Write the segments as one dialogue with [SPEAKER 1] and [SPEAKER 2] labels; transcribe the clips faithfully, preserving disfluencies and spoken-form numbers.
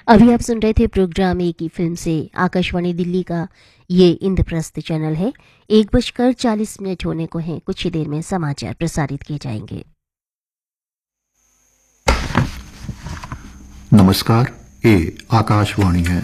[SPEAKER 1] अभी आप सुन रहे थे प्रोग्राम एक ही फिल्म से। आकाशवाणी दिल्ली का ये इंद्रप्रस्थ चैनल है। एक बजकर चालीस मिनट होने को हैं। कुछ ही देर में समाचार प्रसारित किए जाएंगे।
[SPEAKER 2] नमस्कार, ये आकाशवाणी है।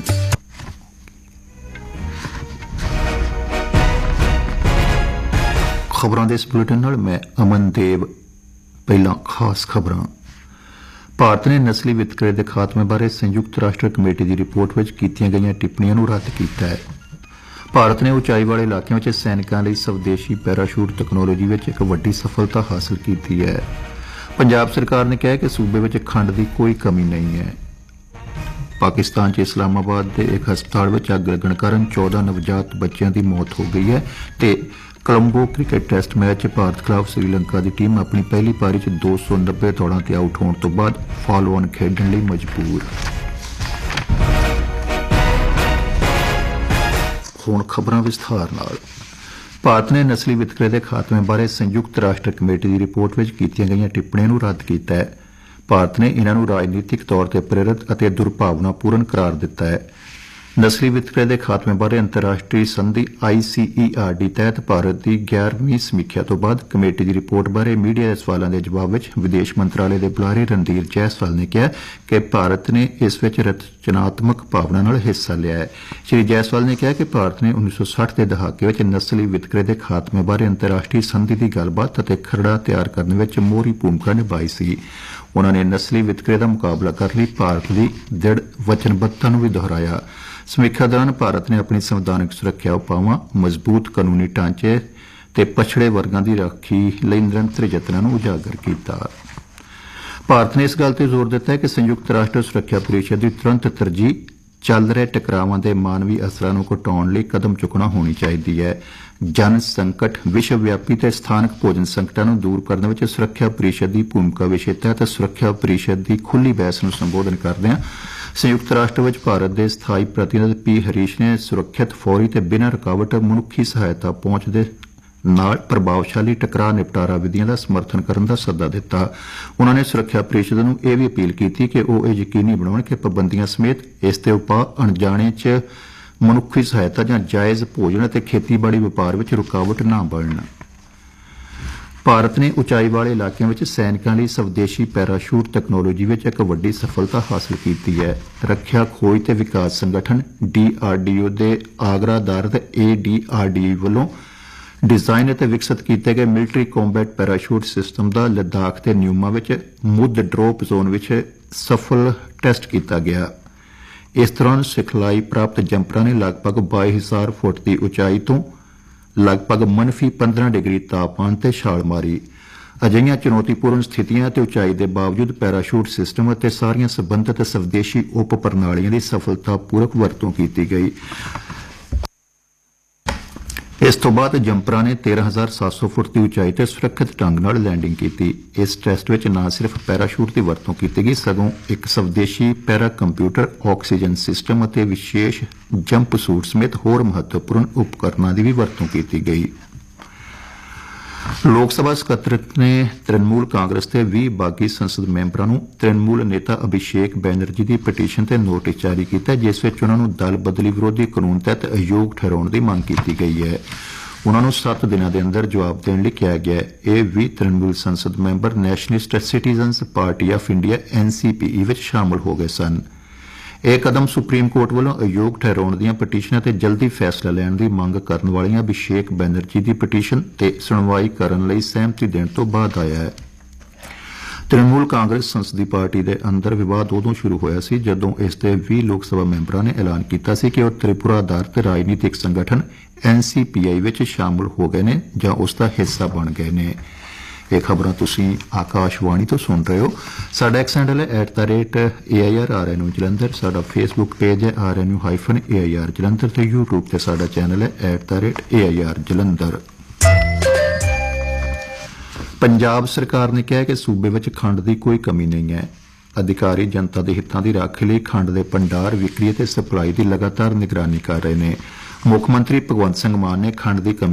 [SPEAKER 2] खबरों के इस बुलेटिन नाल मैं अमन देव। पहला खास खबरां। भारत ने नस्ली वितकरे के खात्मे बारे संयुक्त राष्ट्र कमेटी की रिपोर्ट में कीतियां गईयां टिप्पणियां नूं रद्द किया है। भारत ने उचाई वाले इलाकों में सैनिकों लिए स्वदेशी पैराशूट तकनोलोजी में एक वड्डी सफलता हासिल की है। पंजाब सरकार ने कहा कि सूबे में खंड की कोई कमी नहीं है। पाकिस्तान च इस्लामाबाद के एक हस्पताल में अग लगन कारण चौदह नवजात बच्चों की मौत हो गई है ते Colombo cricket test match Bharat खिलाफ श्रीलंका की टीम अपनी पहली पारी च दो सौ नब्बे दौड़ां ते आउट होने तो बाद फॉलो ऑन खेडण लई मजबूर। हुण खबरां विस्तार नाल। भारत ने नस्ली वितकरे के खात्मे बारे संयुक्त राष्ट्र कमेटी की रिपोर्ट में कीतियां गईयां टिप्पणियां नूं रद्द किया है। भारत ने इन्हां नूं राजनीतिक तौर पर प्रेरित और दुर्भावनापूर्ण करार दिता है। नस्ली वितकरे के खात्मे बारे अंतर्राष्ट्रीय संधि आई सी ई आर डी तहत भारत की ग्यारहवीं समीक्षा तो बाद कमेटी की रिपोर्ट बारे मीडिया के सवालों के जवाब में विदेश मंत्रालय के बुलारे रणधीर जायसवाल ने कहा कि भारत ने इस विच रचनात्मक भावना नाल हिस्सा लिया है। श्री जायसवाल ने कहा कि भारत ने उन्नीस सौ साठ के दहाके में नस्ली वितकरे के खात्मे बारे अंतर्राष्ट्रीय संधि की गलबात और खरड़ा तैयार करने में मोहरी भूमिका निभाई सी। उन्होंने नस्ली वितकरे का मुकाबला करने लिए भारत की दृढ़ वचनबद्धता भी दोहराया। समीक्षा दौरान भारत ने अपनी संवैधानिक सुरक्षा उपावां, मजबूत कानूनी ढांचे ते पछड़े वर्गां की राखी लई निरंतर यत्नां नूं उजागर किया। भारत ने इस गल ते जोर दिता है कि संयुक्त राष्ट्र सुरक्षा परिषद की तुरंत तरजीह चल रहे टकरावां दे मानवी असरां नूं घटाउण लई कदम चुकना होनी चाहिदी है। जन संकट, विश्वव्यापी ते स्थानक भोजन संकटां नूं दूर करने विच सुरक्षा परिषद की भूमिका विषय तहत सुरक्षा परिषद की खुली बहस नूं संबोधन करदिआं संयुक्त राष्ट्र विच भारत के स्थाई प्रतिनिधि पी हरीश ने सुरक्षित, फौरी ते बिना रुकावट मनुखी सहायता पहुंच दे नाल प्रभावशाली टकराਅ निपटारा विधियां का समर्थन करने का सद्दा दिता। उन्होंने सुरक्षा परिषद नूं यह भी अपील की कि वह यह यकीनी बनाउण कि पाबंदियां समेत इसके उपाਅ अणजाणे च मनुखी सहायता जां जायज़ भोजन ते खेतीबाड़ी व्यापार विच रुकावट ना बनन। भारत ने उचाई वाले इलाकों में सैनिकों लिए स्वदेशी पैराशूट तकनोलोजी में एक वड्डी सफलता हासिल की है। रक्षा खोज ते विकास संगठन डी आर डी ओ के आगरा आधारित A D R D O वालों डिजाइन ते विकसित किए गए मिलिट्री कॉम्बैट पैराशूट सिस्टम का लद्दाख के न्यूमा में मुद ड्रॉप जोन में सफल टेस्ट किया गया। इस दौरान सिखलाई प्राप्त जंपरां ने लगभग बाई हजार फुट की उचाई तो लगभग मनफी पंद्रह डिग्री तापमान ते छाल मारी। अजिहियां चुनौतीपूर्ण स्थितियां ते उचाई के बावजूद पैराशूट सिस्टम और सारियां संबंधित स्वदेशी उप प्रणालियां की सफलतापूर्वक वरतों की गई। इस तो बाद जंपरां ने तेरह हजार सत्त सौ फुट की उचाई ते सुरक्षित ढंग नाल लैंडिंग की। इस टेस्ट में न सिर्फ पैराशूट की वरतों की गई सगों एक स्वदेशी पैरा कंप्यूटर, ऑक्सीजन सिस्टम और विशेष जंप सूट समेत होर महत्वपूर्ण उपकरणों की भी वरतों की गई। लोक सभा सकत्तर ने तृणमूल कांग्रेस के भी बागी संसद मैंबरों को तृणमूल नेता अभिषेक बैनर्जी की पटीशन से नोटिस जारी किया जिस विच उन्होंने दल बदली विरोधी कानून तहत अयोग्य ठहराने की मांग की गई है। उन्होंने सत्त दिनों के अंदर जवाब देने लिए कहा गया है। यह भी तृणमूल संसद member nationalist citizens party of India N C P E में शामिल हो गए सन। यह कदम सुप्रीम कोर्ट वालों अयोग्य ठहराने दी पटीशनां ते जल्दी फैसला लैण की मांग करने वाली अभिषेक बैनर्जी की पटीशन ते सुनवाई करने लई सहमति देने तो बाद आया है। तृणमूल कांग्रेस संसदीय पार्टी के अंदर विवाद उदों शुरू होया सी जदों इसके भी लोक सभा मैंबरों ने ऐलान किया सी कि वह त्रिपुरा आधारित राजनीतिक संगठन एन सी पी आई विच शामिल हो गए ने जां उसका हिस्सा बन गए ने। ये खबरां तुसीं आकाशवाणी तो सुन रहे हो। साडा एक्स हैंडल है at the rate A I R are N you Jalandhar. साडा फेसबुक पेज है are N you hyphen A I R Jalandhar ते यूट्यूब ते साडा चैनल है at the rate A I R Jalandhar. Punjab सरकार ने कहा कि सूबे में खंड की कोई कमी नहीं है। अधिकारी जनता के हितों की राखी लिए खंड के भंडार, विक्री ते सप्लाई की लगातार निगरानी कर रहे हैं। मुख्यमंत्री भगवंत सिंह मान ने खंड की कमी